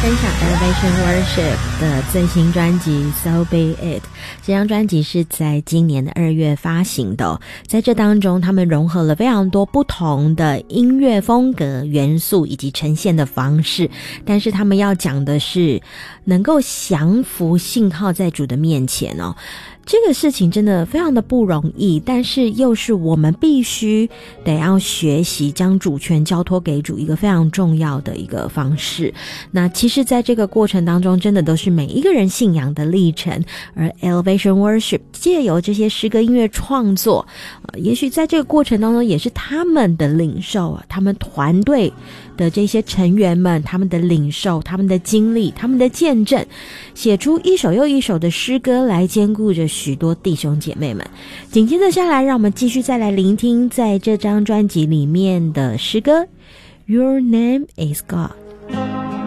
分享 Elevation Worship 的最新专辑 So Be It。 这张专辑是在今年的2月发行的在这当中他们融合了非常多不同的音乐风格元素以及呈现的方式，但是他们要讲的是能够降服信靠在主的面前这个事情真的非常的不容易，但是又是我们必须得要学习将主权交托给主一个非常重要的一个方式。那其实在这个过程当中真的都是每一个人信仰的历程，而 Elevation Worship 借由这些诗歌音乐创作也许在这个过程当中也是他们的领受他们团队的这些成员们他们的领受他们的经历他们的见证，写出一首又一首的诗歌来兼顾着许多弟兄姐妹们。紧接着下来让我们继续再来聆听在这张专辑里面的诗歌 Your Name is God。